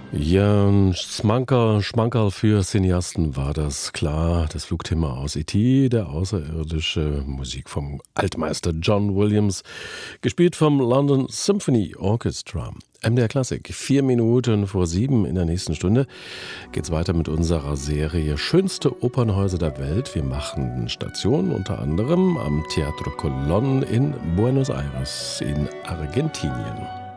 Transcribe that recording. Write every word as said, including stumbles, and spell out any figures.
Ja, 'n Smankerl Schmankerl für Cineasten war das, klar. Das Flugthema aus E T, der Außerirdische, Musik vom Altmeister John Williams, gespielt vom London Symphony Orchestra. M D R Klassik, vier Minuten vor sieben. In der nächsten Stunde geht's weiter mit unserer Serie Schönste Opernhäuser der Welt. Wir machen Station unter anderem am Teatro Colón in Buenos Aires in Argentinien.